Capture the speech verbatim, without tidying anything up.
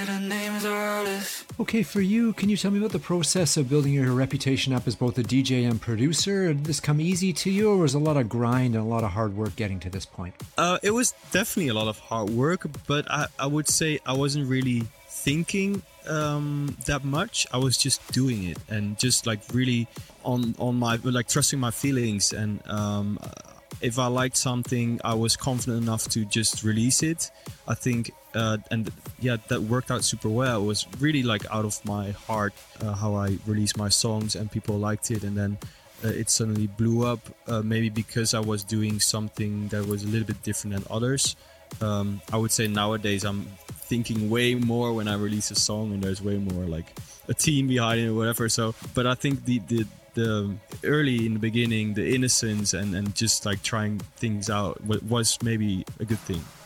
Okay, for you, can you tell me about the process of building your reputation up as both a D J and producer? Did this come easy to you, or was a lot of grind and a lot of hard work getting to this point? Uh, it was definitely a lot of hard work, but I, I would say I wasn't really thinking um, that much. I was just doing it and just like really on, on my, like trusting my feelings. And um, if I liked something, I was confident enough to just release it. I think, uh, and yeah, that worked out super well. It was really like out of my heart uh, how I released my songs, and people liked it. And then uh, it suddenly blew up, uh, maybe because I was doing something that was a little bit different than others. Um, I would say nowadays I'm thinking way more when I release a song, and there's way more like a team behind it or whatever. So, but I think the, the, the early in the beginning, the innocence and, and just like trying things out was maybe a good thing.